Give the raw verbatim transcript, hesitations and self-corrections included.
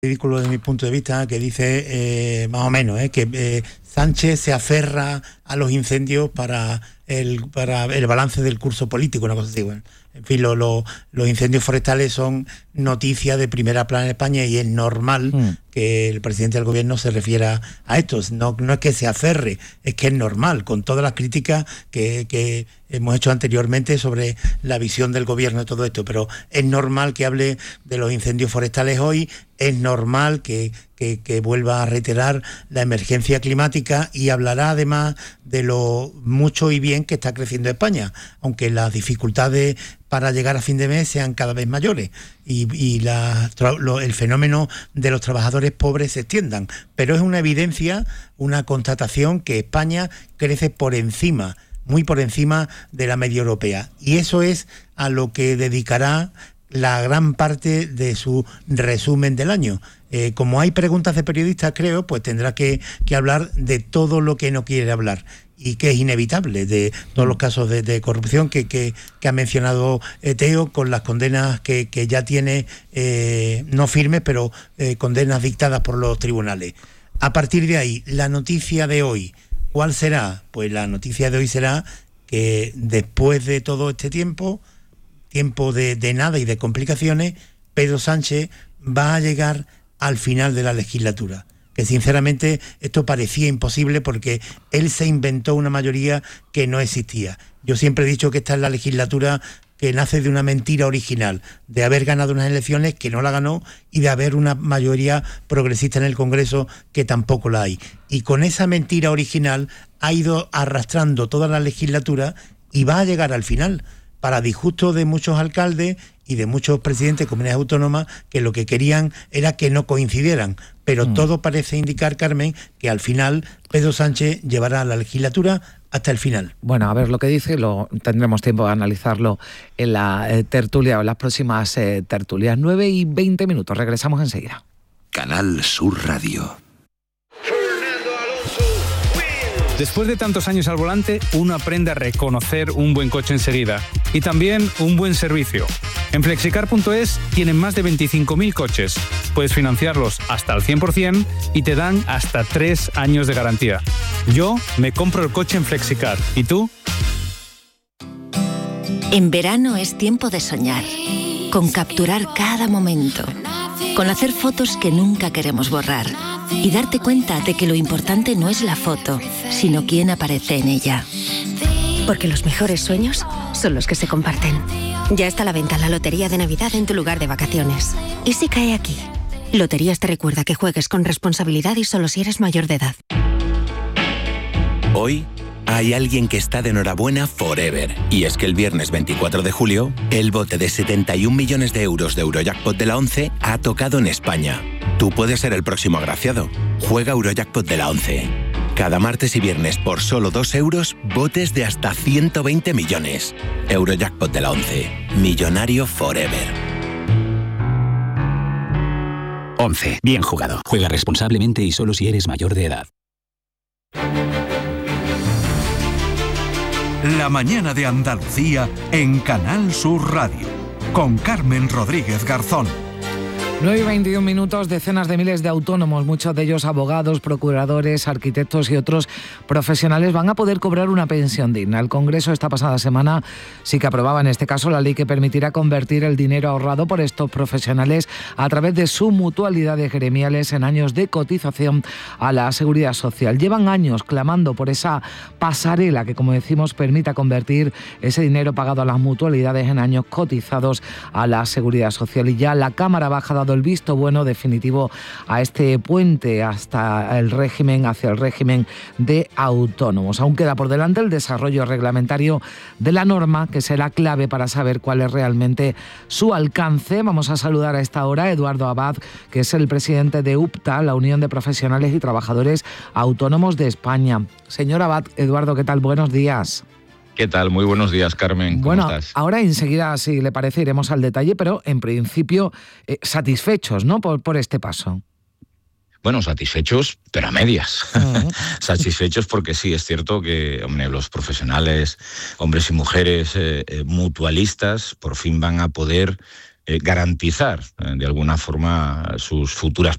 ridículo desde mi punto de vista, que dice eh, más o menos eh, que eh, Sánchez se aferra a los incendios para el para el balance del curso político, una cosa así. Bueno, en fin, lo, lo, los incendios forestales son noticia de primera plana en España y es normal mm. que el presidente del gobierno se refiera a esto. No, no es que se aferre, es que es normal, con todas las críticas que, que hemos hecho anteriormente sobre la visión del gobierno de todo esto, pero es normal que hable de los incendios forestales hoy, es normal que, que, que vuelva a reiterar la emergencia climática y hablará además de lo mucho y bien que está creciendo España, aunque las dificultades para llegar a fin de mes sean cada vez mayores y, y la, lo, el fenómeno de los trabajadores pobres se extiendan. Pero es una evidencia, una constatación que España crece por encima, muy por encima de la media europea. Y eso es a lo que dedicará la gran parte de su resumen del año. Eh, como hay preguntas de periodistas, creo, pues tendrá que, que hablar de todo lo que no quiere hablar y que es inevitable, de todos los casos de, de corrupción que, que, que ha mencionado eh, Teo, con las condenas que, que ya tiene, eh, no firmes, pero eh, condenas dictadas por los tribunales. A partir de ahí, la noticia de hoy, ¿cuál será? Pues la noticia de hoy será que después de todo este tiempo, tiempo de, de nada y de complicaciones, Pedro Sánchez va a llegar al final de la legislatura. Que sinceramente esto parecía imposible porque él se inventó una mayoría que no existía. Yo siempre he dicho que esta es la legislatura que nace de una mentira original, de haber ganado unas elecciones que no la ganó y de haber una mayoría progresista en el Congreso que tampoco la hay. Y con esa mentira original ha ido arrastrando toda la legislatura y va a llegar al final, para disgusto de muchos alcaldes y de muchos presidentes de comunidades autónomas que lo que querían era que no coincidieran. Pero mm. todo parece indicar, Carmen, que al final Pedro Sánchez llevará la legislatura hasta el final. Bueno, a ver lo que dice, lo tendremos tiempo de analizarlo en la eh, tertulia o en las próximas eh, tertulias. nueve y veinte minutos, regresamos enseguida. Canal Sur Radio. Después de tantos años al volante, uno aprende a reconocer un buen coche enseguida y también un buen servicio. En flexicar punto es tienen más de veinticinco mil coches. Puedes financiarlos hasta al cien por ciento y te dan hasta tres años de garantía. Yo me compro el coche en Flexicar. ¿Y tú? En verano es tiempo de soñar, con capturar cada momento, con hacer fotos que nunca queremos borrar y darte cuenta de que lo importante no es la foto, sino quién aparece en ella. Porque los mejores sueños son los que se comparten. Ya está a la venta la Lotería de Navidad en tu lugar de vacaciones. ¿Y si cae aquí? Loterías te recuerda que juegues con responsabilidad y solo si eres mayor de edad. Hoy hay alguien que está de enhorabuena forever. Y es que el viernes veinticuatro de julio, el bote de setenta y un millones de euros de Eurojackpot de la ONCE ha tocado en España. Tú puedes ser el próximo agraciado. Juega Eurojackpot de la ONCE. Cada martes y viernes por solo dos euros, botes de hasta ciento veinte millones. Eurojackpot de la ONCE. Millonario forever. ONCE. Bien jugado. Juega responsablemente y solo si eres mayor de edad. La mañana de Andalucía en Canal Sur Radio, con Carmen Rodríguez Garzón. nueve y veintiún minutos, decenas de miles de autónomos, muchos de ellos abogados, procuradores, arquitectos y otros profesionales van a poder cobrar una pensión digna. El Congreso esta pasada semana sí que aprobaba en este caso la ley que permitirá convertir el dinero ahorrado por estos profesionales a través de sus mutualidades gremiales en años de cotización a la Seguridad Social. Llevan años clamando por esa pasarela que, como decimos, permita convertir ese dinero pagado a las mutualidades en años cotizados a la Seguridad Social. Y ya la Cámara Baja ha dado el visto bueno definitivo a este puente hasta el régimen, hacia el régimen de autónomos. Aún queda por delante el desarrollo reglamentario de la norma, que será clave para saber cuál es realmente su alcance. Vamos a saludar a esta hora a Eduardo Abad, que es el presidente de UPTA, la Unión de Profesionales y Trabajadores Autónomos de España. Señor Abad, Eduardo, ¿qué tal? Buenos días. ¿Qué tal? Muy buenos días, Carmen. ¿Cómo bueno, estás? Ahora enseguida, si le parece, iremos al detalle, pero en principio eh, satisfechos, ¿no?, por, por este paso. Bueno, satisfechos, pero a medias. Uh-huh. Satisfechos porque sí, es cierto que hombre, los profesionales, hombres y mujeres eh, eh, mutualistas, por fin van a poder eh, garantizar eh, de alguna forma sus futuras